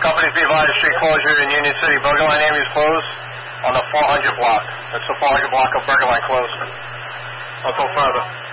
Company B Vine Street closure in Union City. Burger Line area is closed on the 400 block. That's the 400 block of Burger Line closed until further.